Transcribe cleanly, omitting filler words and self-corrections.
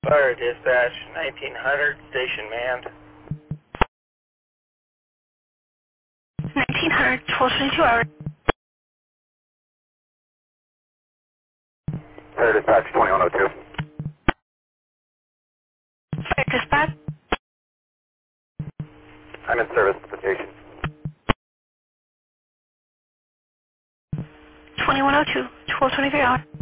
Fire dispatch, 1900, station manned. 1900, 1222 hours. Fire dispatch, 2102. Fire dispatch, I'm in service at the station. 2102, 1223 hours.